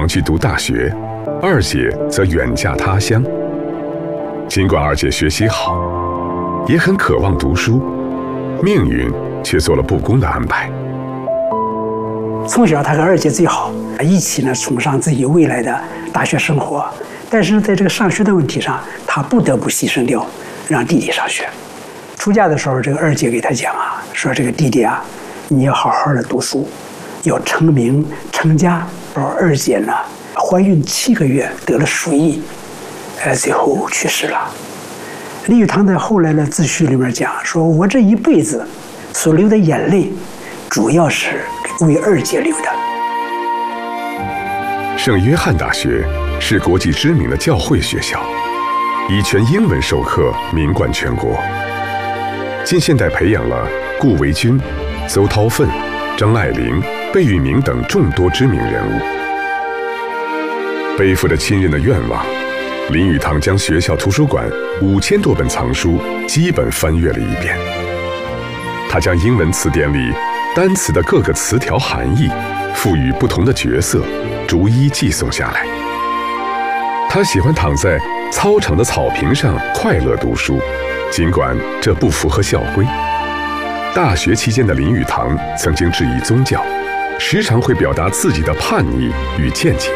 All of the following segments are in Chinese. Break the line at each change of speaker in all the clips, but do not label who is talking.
堂去读大学，二姐则远嫁他乡。尽管二姐学习好，也很渴望读书，命运却做了不公的安排。
从小他和二姐最好，一起呢崇尚自己未来的大学生活，但是在这个上学的问题上，他不得不牺牲掉，让弟弟上学。出嫁的时候，这个二姐给他讲啊，说这个弟弟啊，你要好好的读书，要成名成家。二姐呢，怀孕7个月得了鼠疫，最后去世了。林语堂在后来的自序里面讲说，我这一辈子所流的眼泪，主要是为二姐流的。
圣约翰大学是国际知名的教会学校，以全英文授课名冠全国。近现代培养了顾维钧、邹韬奋、张爱玲、贝聿铭等众多知名人物。背负着亲人的愿望，林语堂将学校图书馆5000多本藏书基本翻阅了一遍。他将英文词典里单词的各个词条含义赋予不同的角色，逐一记诵下来。他喜欢躺在操场的草坪上快乐读书，尽管这不符合校规。大学期间的林语堂曾经质疑宗教，时常会表达自己的叛逆与见解。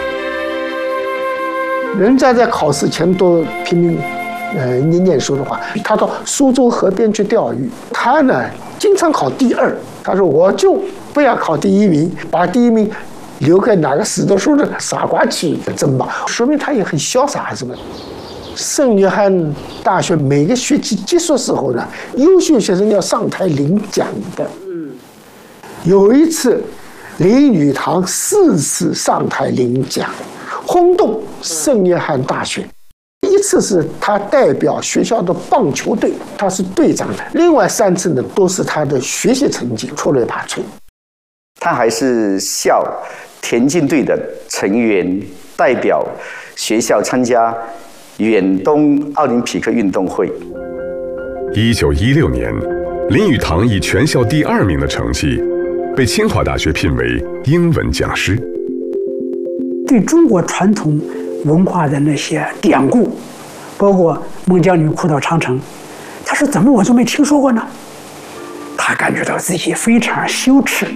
人家在考试前都拼命念书的话，他到苏州河边去钓鱼，他呢经常考第2。他说我就不要考第1名，把第1名留给哪个死读书的傻瓜去争吧，说明他也很潇洒，还是什么？圣约翰大学每个学期结束时候呢，优秀学生要上台领奖的。有一次，林语堂4次上台领奖，轰动圣约翰大学。一次是他代表学校的棒球队，他是队长的；另外3次呢，都是他的学习成绩出类拔萃。
他还是校田径队的成员，代表学校参加远东奥林匹克运动会。
1916年，林语堂以全校第2名的成绩，被清华大学聘为英文讲师。
对中国传统文化的那些典故，包括孟姜女哭倒长城，他说怎么我就没听说过呢？他感觉到自己非常羞耻。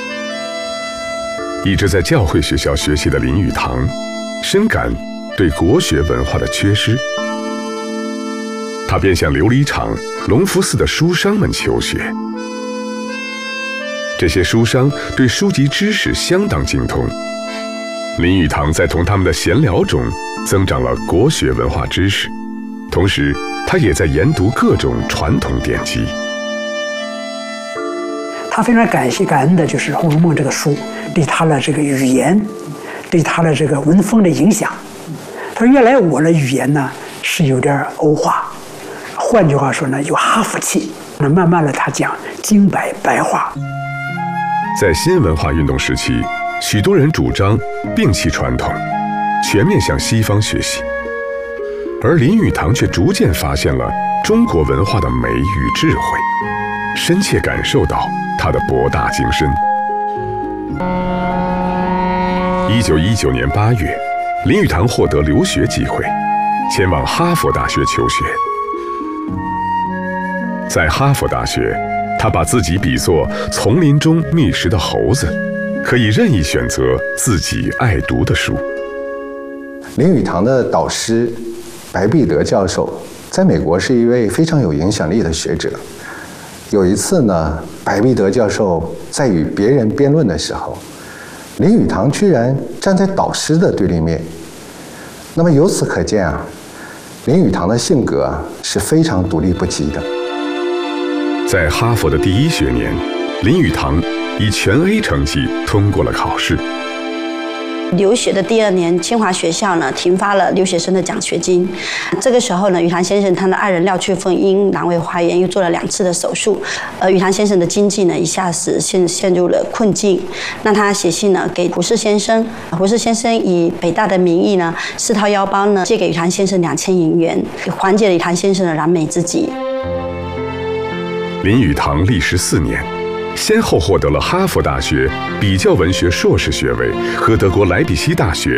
一直在教会学校学习的林语堂，深感对国学文化的缺失，他便向琉璃厂、隆福寺的书商们求学。这些书商对书籍知识相当精通，林语堂在同他们的闲聊中增长了国学文化知识，同时他也在研读各种传统典籍。
他非常感恩的就是《红楼梦》这个书对他的这个语言，对他的这个文风的影响。他说原来我的语言呢是有点欧化，换句话说呢有哈佛气。那慢慢的他讲京白话。
在新文化运动时期，许多人主张摒弃传统，全面向西方学习，而林语堂却逐渐发现了中国文化的美与智慧，深切感受到它的博大精深。1919年8月，林语堂获得留学机会，前往哈佛大学求学。在哈佛大学，他把自己比作丛林中觅食的猴子，可以任意选择自己爱读的书。
林语堂的导师白璧德教授在美国是一位非常有影响力的学者。有一次呢，白璧德教授在与别人辩论的时候，林语堂居然站在导师的对立面。那么由此可见啊，林语堂的性格是非常独立不羁的。
在哈佛的第1学年，林语堂以全 A 成绩通过了考试。
留学的第2年，清华学校呢停发了留学生的奖学金。这个时候呢，语堂先生他的爱人廖翠凤因阑尾花炎又做了2次的手术，语堂先生的经济呢一下子陷入了困境。那他写信呢给胡适先生，胡适先生以北大的名义呢自掏腰包呢借给语堂先生2000银元，缓解了语堂先生的燃眉之急。
林语堂历时4年，先后获得了哈佛大学比较文学硕士学位和德国莱比锡大学